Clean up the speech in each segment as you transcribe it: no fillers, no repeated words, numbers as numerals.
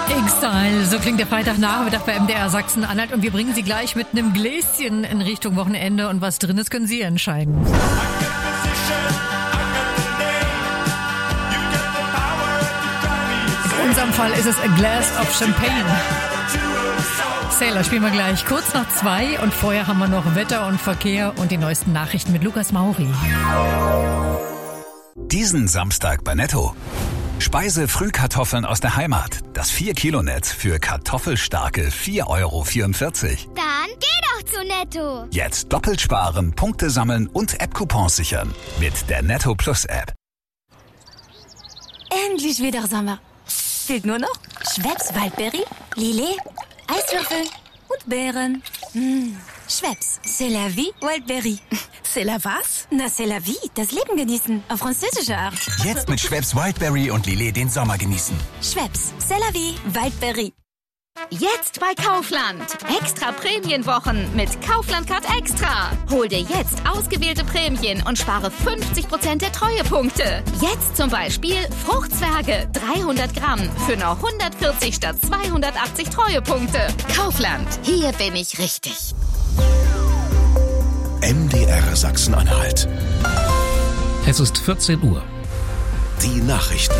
Exile, so klingt der Freitagnachmittag bei MDR Sachsen-Anhalt und wir bringen Sie gleich mit einem Gläschen in Richtung Wochenende und was drin ist, können Sie entscheiden. In unserem Fall ist es A Glass of Champagne. Sailor spielen wir gleich kurz nach 2 und vorher haben wir noch Wetter und Verkehr und die neuesten Nachrichten mit Lukas Mauri. Diesen Samstag bei Netto. Speise-Frühkartoffeln aus der Heimat. Das 4-Kilo-Netz für kartoffelstarke 4,44 €. Dann geh doch zu Netto. Jetzt doppelt sparen, Punkte sammeln und App-Coupons sichern. Mit der Netto Plus App. Endlich wieder Sommer. Fehlt nur noch Schweppes Waldberry, Lillet, Eiswürfel und Beeren. Schweppes, c'est la vie, Waldberry. C'est la was? Na, c'est la vie, das Leben genießen, auf französische Art. Jetzt mit Schweppes Wildberry und Lillet den Sommer genießen. Schweppes, c'est la vie, Waldberry. Jetzt bei Kaufland. Extra Prämienwochen mit Kaufland Card Extra. Hol dir jetzt ausgewählte Prämien und spare 50% der Treuepunkte. Jetzt zum Beispiel Fruchtzwerge 300 Gramm für nur 140 statt 280 Treuepunkte. Kaufland, hier bin ich richtig. MDR Sachsen-Anhalt. Es ist 14 Uhr. Die Nachrichten.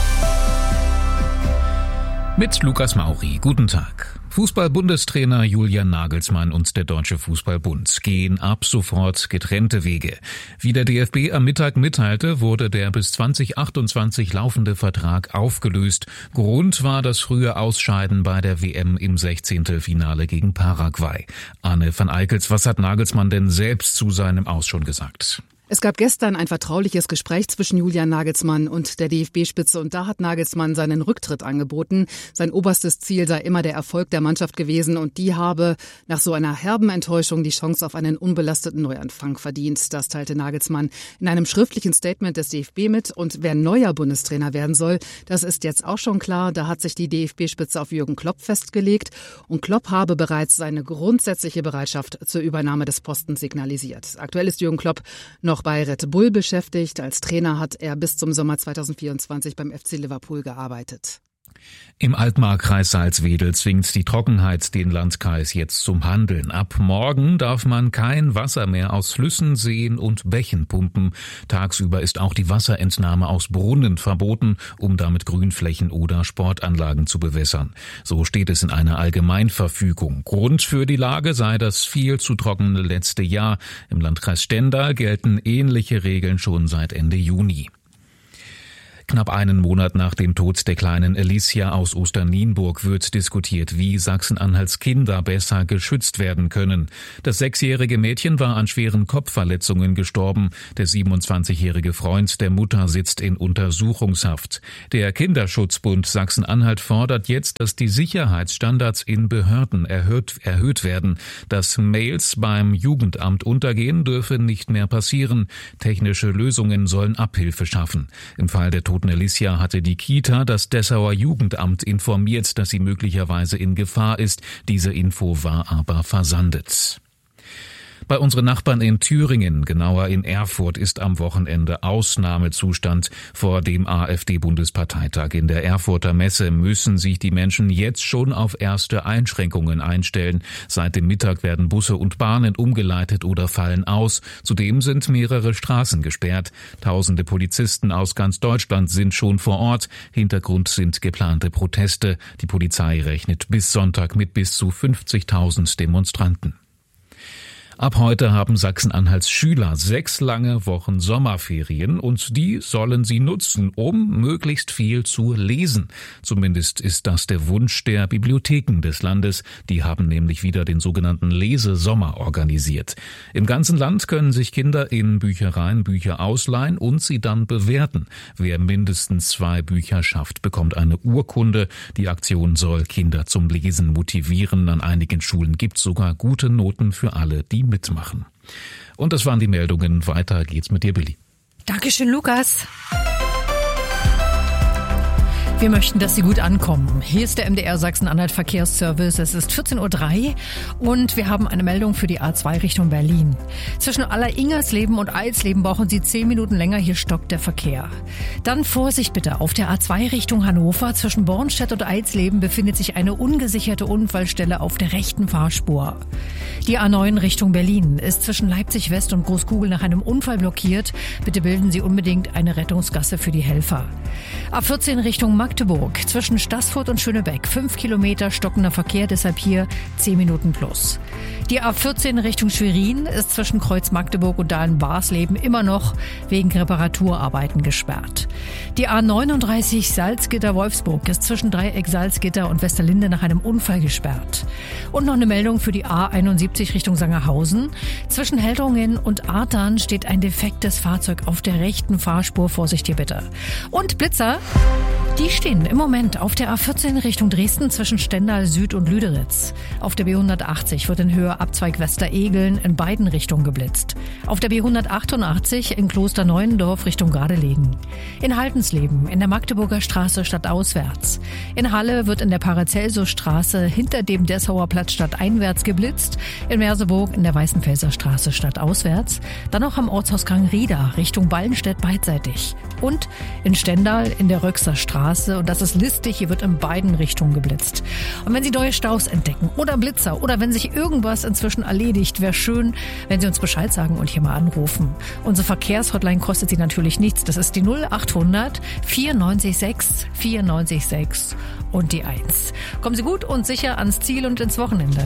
Mit Lukas Mauri. Guten Tag. Fußball-Bundestrainer Julian Nagelsmann und der Deutsche Fußballbund gehen ab sofort getrennte Wege. Wie der DFB am Mittag mitteilte, wurde der bis 2028 laufende Vertrag aufgelöst. Grund war das frühe Ausscheiden bei der WM im 16. Finale gegen Paraguay. Anne van Eickels, was hat Nagelsmann denn selbst zu seinem Aus schon gesagt? Es gab gestern ein vertrauliches Gespräch zwischen Julian Nagelsmann und der DFB-Spitze und da hat Nagelsmann seinen Rücktritt angeboten. Sein oberstes Ziel sei immer der Erfolg der Mannschaft gewesen und die habe nach so einer herben Enttäuschung die Chance auf einen unbelasteten Neuanfang verdient. Das teilte Nagelsmann in einem schriftlichen Statement des DFB mit und wer neuer Bundestrainer werden soll, das ist jetzt auch schon klar. Da hat sich die DFB-Spitze auf Jürgen Klopp festgelegt und Klopp habe bereits seine grundsätzliche Bereitschaft zur Übernahme des Postens signalisiert. Aktuell ist Jürgen Klopp noch bei Red Bull beschäftigt. Als Trainer hat er bis zum Sommer 2024 beim FC Liverpool gearbeitet. Im Altmarkkreis Salzwedel zwingt die Trockenheit den Landkreis jetzt zum Handeln. Ab morgen darf man kein Wasser mehr aus Flüssen, Seen und Bächen pumpen. Tagsüber ist auch die Wasserentnahme aus Brunnen verboten, um damit Grünflächen oder Sportanlagen zu bewässern. So steht es in einer Allgemeinverfügung. Grund für die Lage sei das viel zu trockene letzte Jahr. Im Landkreis Stendal gelten ähnliche Regeln schon seit Ende Juni. Knapp einen Monat nach dem Tod der kleinen Alicia aus Osternienburg wird diskutiert, wie Sachsen-Anhalts Kinder besser geschützt werden können. Das 6-jährige Mädchen war an schweren Kopfverletzungen gestorben. Der 27-jährige Freund der Mutter sitzt in Untersuchungshaft. Der Kinderschutzbund Sachsen-Anhalt fordert jetzt, dass die Sicherheitsstandards in Behörden erhöht werden. Dass Mails beim Jugendamt untergehen, dürfe nicht mehr passieren. Technische Lösungen sollen Abhilfe schaffen. Im Fall der toten Alicia hatte die Kita das Dessauer Jugendamt informiert, dass sie möglicherweise in Gefahr ist. Diese Info war aber versandet. Bei unseren Nachbarn in Thüringen, genauer in Erfurt, ist am Wochenende Ausnahmezustand. Vor dem AfD-Bundesparteitag in der Erfurter Messe müssen sich die Menschen jetzt schon auf erste Einschränkungen einstellen. Seit dem Mittag werden Busse und Bahnen umgeleitet oder fallen aus. Zudem sind mehrere Straßen gesperrt. Tausende Polizisten aus ganz Deutschland sind schon vor Ort. Hintergrund sind geplante Proteste. Die Polizei rechnet bis Sonntag mit bis zu 50.000 Demonstranten. Ab heute haben Sachsen-Anhalts Schüler 6 lange Wochen Sommerferien und die sollen sie nutzen, um möglichst viel zu lesen. Zumindest ist das der Wunsch der Bibliotheken des Landes. Die haben nämlich wieder den sogenannten Lesesommer organisiert. Im ganzen Land können sich Kinder in Büchereien Bücher ausleihen und sie dann bewerten. Wer mindestens 2 Bücher schafft, bekommt eine Urkunde. Die Aktion soll Kinder zum Lesen motivieren. An einigen Schulen gibt es sogar gute Noten für alle, die mitmachen. Und das waren die Meldungen. Weiter geht's mit dir, Billy. Dankeschön, Lukas. Wir möchten, dass Sie gut ankommen. Hier ist der MDR Sachsen-Anhalt Verkehrsservice. Es ist 14.03 Uhr und wir haben eine Meldung für die A2 Richtung Berlin. Zwischen Aller-Ingersleben und Eisleben brauchen Sie 10 Minuten länger. Hier stockt der Verkehr. Dann Vorsicht bitte. Auf der A2 Richtung Hannover zwischen Bornstedt und Eisleben befindet sich eine ungesicherte Unfallstelle auf der rechten Fahrspur. Die A9 Richtung Berlin ist zwischen Leipzig West und Großkugel nach einem Unfall blockiert. Bitte bilden Sie unbedingt eine Rettungsgasse für die Helfer. A14 Richtung Magdeburg zwischen Staßfurt und Schönebeck 5 Kilometer stockender Verkehr, deshalb hier 10 Minuten plus. Die A14 Richtung Schwerin ist zwischen Kreuz Magdeburg und Dahlen-Barsleben immer noch wegen Reparaturarbeiten gesperrt. Die A39 Salzgitter-Wolfsburg ist zwischen Dreieck Salzgitter und Westerlinde nach einem Unfall gesperrt. Und noch eine Meldung für die A71 Richtung Sangerhausen. Zwischen Heldringen und Artern steht ein defektes Fahrzeug auf der rechten Fahrspur. Vorsicht hier bitte. Und Blitzer, die stehen im Moment auf der A14 Richtung Dresden zwischen Stendal Süd und Lüderitz. Auf der B180 wird in Höhe Abzweig Westeregeln in beiden Richtungen geblitzt. Auf der B188 in Kloster Neuendorf Richtung Gardelegen. In Haltensleben in der Magdeburger Straße stadtauswärts. In Halle wird in der Paracelsusstraße hinter dem Dessauer Platz stadteinwärts geblitzt. In Merseburg in der Weißenfelser Straße stadtauswärts. Dann auch am Ortsausgang Rieda Richtung Ballenstedt beidseitig. Und in Stendal in der Röxer Straße. Und das ist listig, hier wird in beiden Richtungen geblitzt. Und wenn Sie neue Staus entdecken oder Blitzer oder wenn sich irgendwas inzwischen erledigt, wäre schön, wenn Sie uns Bescheid sagen und hier mal anrufen. Unsere Verkehrshotline kostet Sie natürlich nichts. Das ist die 0800 94 94 und die 1. Kommen Sie gut und sicher ans Ziel und ins Wochenende.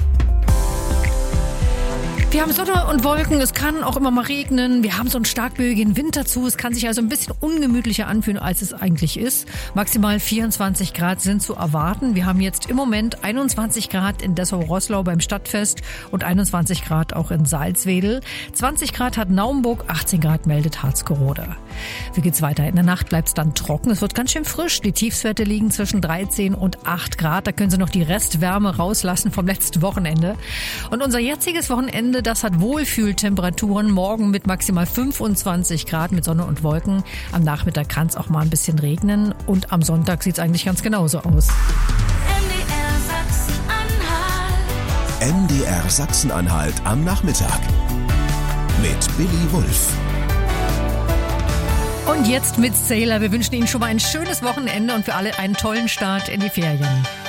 Wir haben Sonne und Wolken, es kann auch immer mal regnen, wir haben so einen starkböigen Wind dazu, es kann sich also ein bisschen ungemütlicher anfühlen, als es eigentlich ist. Maximal 24 Grad sind zu erwarten. Wir haben jetzt im Moment 21 Grad in Dessau-Roßlau beim Stadtfest und 21 Grad auch in Salzwedel. 20 Grad hat Naumburg, 18 Grad meldet Harzgerode. Wie geht's weiter? In der Nacht bleibt es dann trocken, es wird ganz schön frisch. Die Tiefstwerte liegen zwischen 13 und 8 Grad, da können Sie noch die Restwärme rauslassen vom letzten Wochenende. Und unser jetziges Wochenende, das hat Wohlfühltemperaturen, morgen mit maximal 25 Grad mit Sonne und Wolken. Am Nachmittag kann es auch mal ein bisschen regnen und am Sonntag sieht es eigentlich ganz genauso aus. MDR Sachsen-Anhalt am Nachmittag mit Billy Wulff. Und jetzt mit Sailor. Wir wünschen Ihnen schon mal ein schönes Wochenende und für alle einen tollen Start in die Ferien.